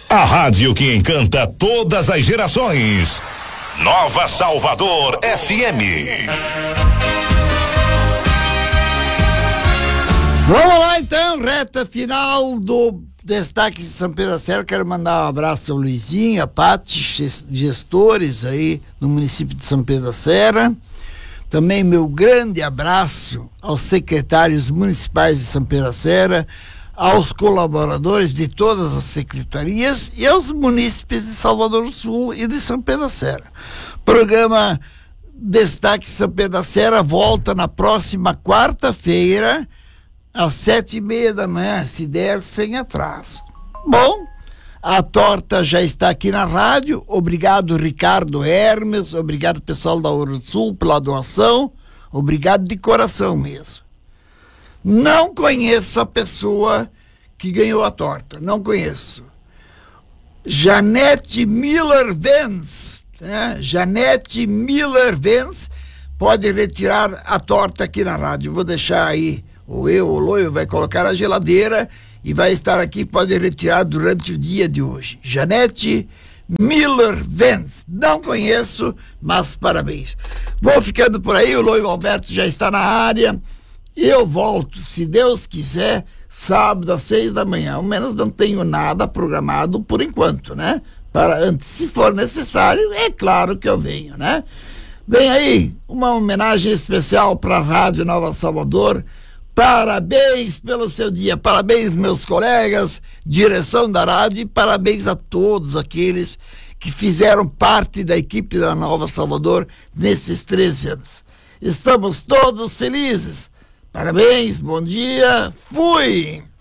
A rádio que encanta todas as gerações. Nova Salvador FM. Vamos lá então, reta final do Destaque de São Pedro da Serra. Quero mandar um abraço ao Luizinho, a Pati, gestores aí no município de São Pedro da Serra. Também meu grande abraço aos secretários municipais de São Pedro da Serra, aos colaboradores de todas as secretarias e aos munícipes de Salvador do Sul e de São Pedro da Serra. Programa Destaque São Pedro da Serra volta na próxima quarta-feira, às 7:30 da manhã, se der, sem atraso. Bom, a torta já está aqui na rádio. Obrigado, Ricardo Hermes. Obrigado, pessoal da Ouro do Sul, pela doação. Obrigado de coração mesmo. Não conheço a pessoa que ganhou a torta. Não conheço. Janete Miller-Vence, né? Janete Miller-Vence pode retirar a torta aqui na rádio. Vou deixar aí, ou eu, ou o Loio, vai colocar na geladeira e vai estar aqui, pode retirar durante o dia de hoje. Janete Miller-Vence. Não conheço, mas parabéns. Vou ficando por aí, o Loio Alberto já está na área. Eu volto, se Deus quiser, sábado às 6 da manhã. Ao menos não tenho nada programado por enquanto, né? Se for necessário, é claro que eu venho, né? Vem aí, uma homenagem especial para a Rádio Nova Salvador. Parabéns pelo seu dia, parabéns meus colegas, direção da rádio, e parabéns a todos aqueles que fizeram parte da equipe da Nova Salvador nesses 13 anos. Estamos todos felizes. Parabéns, bom dia, fui!